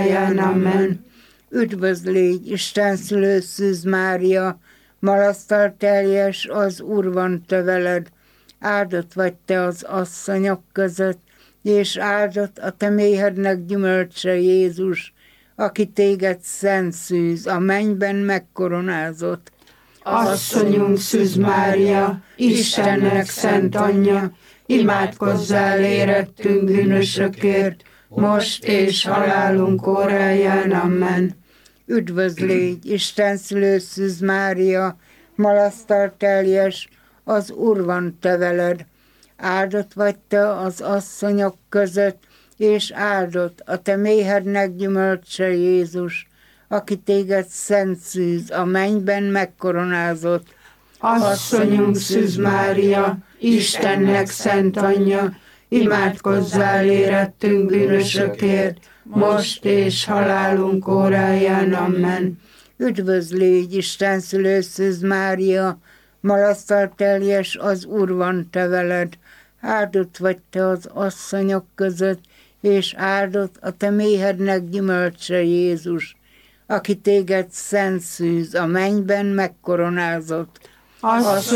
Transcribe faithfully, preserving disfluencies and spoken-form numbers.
óráján. Amen. Üdvözl légy, Isten szülő Szűz Mária, malasztal teljes, az Úr van te veled, áldott vagy te az asszonyok között, és áldott a te méhednek gyümölcse Jézus, aki téged szent szűz, a mennyben megkoronázott. Asszonyunk Szűz Mária, Istennek szent anyja, imádkozzál érettünk bűnösökért, most és halálunk óráján. Amen. Üdvözl légy, Isten szülő Szűz Mária, malasztal teljes, az Úr van te veled, áldott vagy te az asszonyok között, és áldott a te méhednek gyümölcse Jézus, aki téged szent szűz, a mennyben megkoronázott. Asszonyunk Szűz Mária, Istennek szent anyja, imádkozzál érettünk bűnösökért, most és halálunk óráján. Amen. Üdvözl légy, Isten szülő Szűz Mária, malasztal teljes, az Úr van te veled, áldott vagy te az asszonyok között, és áldott a te méhednek gyümölcse Jézus, aki téged szent szűz, a mennyben megkoronázott. Asszonyunk